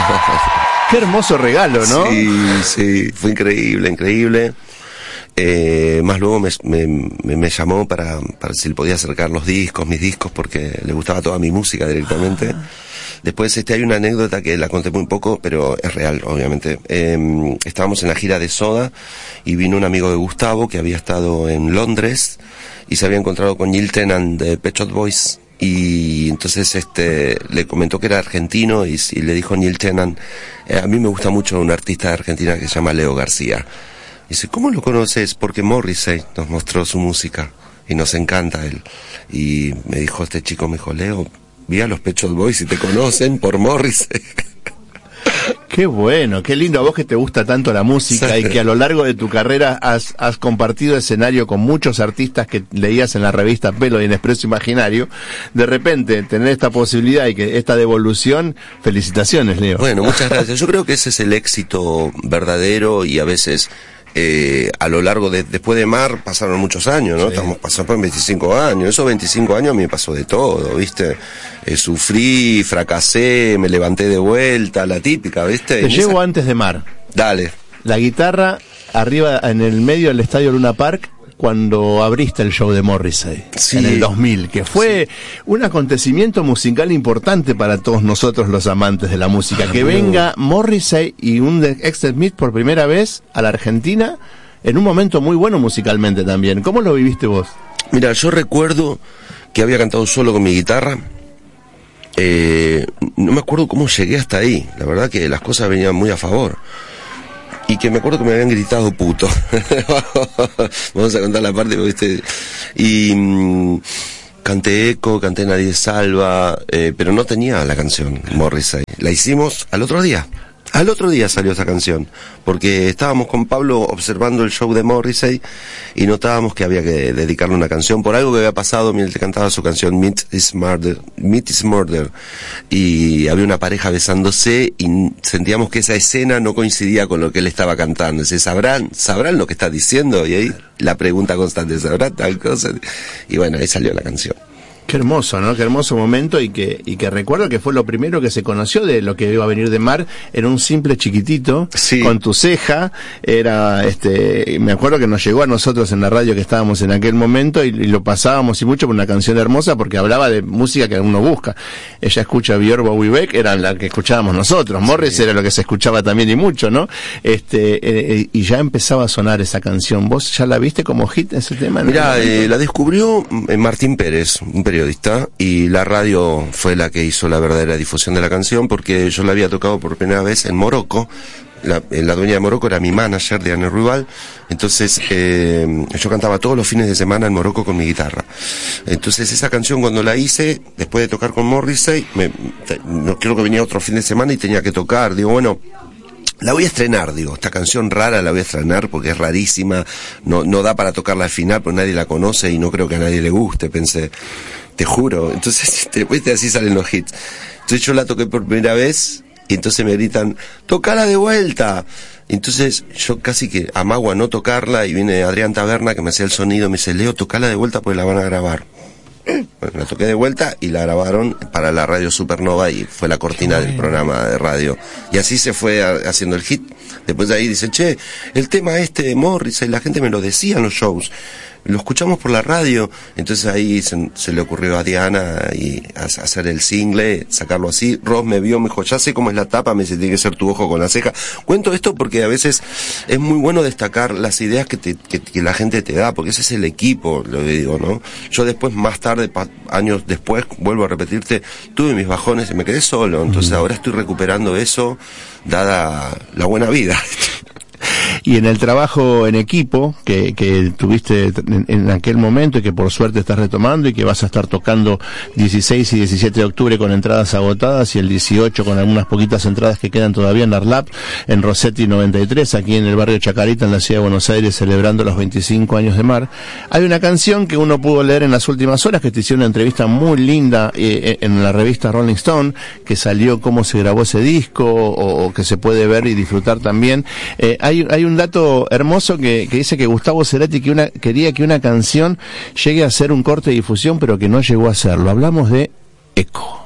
Qué hermoso regalo, ¿no? Sí, fue increíble. Más luego me llamó para si le podía acercar mis discos, porque le gustaba toda mi música directamente. Después hay una anécdota que la conté muy poco, pero es real, obviamente. Estábamos en la gira de Soda y vino un amigo de Gustavo que había estado en Londres y se había encontrado con Neil Tennant de Pet Shop Boys, y entonces le comentó que era argentino y le dijo Neil Tennant, a mí me gusta mucho un artista de Argentina que se llama Leo García. Dice, ¿cómo lo conoces? Porque Morrissey nos mostró su música y nos encanta él. Y me dijo este chico, me dijo, Leo, vi a los Pet Shop Boys y te conocen por Morrissey. Qué bueno, qué lindo a vos que te gusta tanto la música y que a lo largo de tu carrera has compartido escenario con muchos artistas que leías en la revista Pelo y en Expreso Imaginario. De repente, tener esta posibilidad y que esta devolución, felicitaciones, Leo. Bueno, muchas gracias. Yo creo que ese es el éxito verdadero, y a veces a lo largo después de Mar pasaron muchos años, ¿no? Sí. Estamos pasando por 25 años. Esos 25 años a mí me pasó de todo, ¿viste? Sufrí, fracasé, me levanté de vuelta, la típica, ¿viste? Te llevo antes de Mar. Dale. La guitarra arriba en el medio del estadio Luna Park cuando abriste el show de Morrissey, sí, en el 2000, que fue un acontecimiento musical importante para todos nosotros los amantes de la música. Que venga Morrissey y un ex Smith por primera vez a la Argentina en un momento muy bueno musicalmente también. ¿Cómo lo viviste vos? Mira, yo recuerdo que había cantado solo con mi guitarra. No me acuerdo cómo llegué hasta ahí. La verdad que las cosas venían muy a favor. Y que me acuerdo que me habían gritado puto. Vamos a contar la parte, ¿viste? Y canté Eco, canté Nadie Salva, pero no tenía la canción Morrissey. La hicimos al otro día. Al otro día salió esa canción, porque estábamos con Pablo observando el show de Morrissey y notábamos que había que dedicarle una canción por algo que había pasado mientras cantaba su canción Meat is Murder, y había una pareja besándose y sentíamos que esa escena no coincidía con lo que él estaba cantando. Dice, ¿sabrán lo que está diciendo? Y ahí la pregunta constante, ¿sabrán tal cosa? Y bueno, ahí salió la canción. Qué hermoso, ¿no? Qué hermoso momento, y que recuerdo que fue lo primero que se conoció de lo que iba a venir de Mar. Era un simple chiquitito, sí, con tu ceja. Era, me acuerdo que nos llegó a nosotros en la radio que estábamos en aquel momento y lo pasábamos y mucho por una canción hermosa porque hablaba de música que uno busca. Ella escucha Björk, Bowie, Beck, era la que escuchábamos nosotros. Morris, sí, era lo que se escuchaba también y mucho, ¿no? Y ya empezaba a sonar esa canción. ¿Vos ya la viste como hit ese tema? Mirá, la descubrió Martín Pérez, un periodista, y la radio fue la que hizo la verdadera difusión de la canción, porque yo la había tocado por primera vez en Morocco. La dueña de Morocco era mi manager, Diana Ruibal. Entonces yo cantaba todos los fines de semana en Morocco con mi guitarra. Entonces esa canción, cuando la hice después de tocar con Morrissey, no creo que venía otro fin de semana y tenía que tocar. Digo, bueno, la voy a estrenar, esta canción rara la voy a estrenar porque es rarísima, no da para tocarla al final porque nadie la conoce y no creo que a nadie le guste, pensé, te juro. Entonces después así salen los hits. Entonces yo la toqué por primera vez y entonces me gritan, ¡tocala de vuelta! Entonces yo casi que amago a no tocarla, y viene Adrián Taberna que me hacía el sonido, me dice, Leo, tocala de vuelta porque la van a grabar. Bueno, la toqué de vuelta y la grabaron para la radio Supernova y fue la cortina del programa de radio. Y así se fue haciendo el hit. Después de ahí dicen, che, el tema de Morrissey, la gente me lo decía en los shows, lo escuchamos por la radio. Entonces ahí se le ocurrió a Diana y hacer el single, sacarlo así. Ross me vio, me dijo, ya sé cómo es la tapa, me dice, tiene que ser tu ojo con la ceja. Cuento esto porque a veces es muy bueno destacar las ideas que la gente te da, porque ese es el equipo, lo que digo, ¿no? Yo después, más tarde, años después, vuelvo a repetirte, tuve mis bajones y me quedé solo. Entonces ahora estoy recuperando eso, dada la buena vida. Y en el trabajo en equipo que tuviste en aquel momento y que por suerte estás retomando y que vas a estar tocando 16 y 17 de octubre con entradas agotadas y el 18 con algunas poquitas entradas que quedan todavía en Arlap, en Rossetti 93, aquí en el barrio Chacarita, en la ciudad de Buenos Aires, celebrando los 25 años de Mar. Hay una canción que uno pudo leer en las últimas horas, que te hicieron una entrevista muy linda en la revista Rolling Stone, que salió cómo se grabó ese disco, o que se puede ver y disfrutar también. Hay un dato hermoso que dice que Gustavo Cerati quería que una canción llegue a ser un corte de difusión, pero que no llegó a serlo. Hablamos de Eco.